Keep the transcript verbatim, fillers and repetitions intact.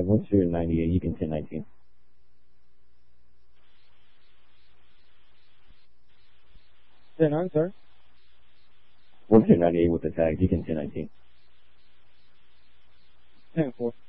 one two ninety-eight, you can ten nineteen. ten nine, sir. one two ninety-eight with the tag, you can ten nineteen. ten four.